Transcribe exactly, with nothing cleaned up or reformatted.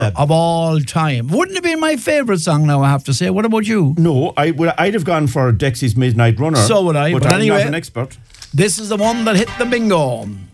of all time. Wouldn't it be my favourite song now, I have to say? What about you? No, I would, I'd have gone for Dexy's Midnight Runner. So would I, But, but I'm anyway, not an expert. This is the one that hit the bingo.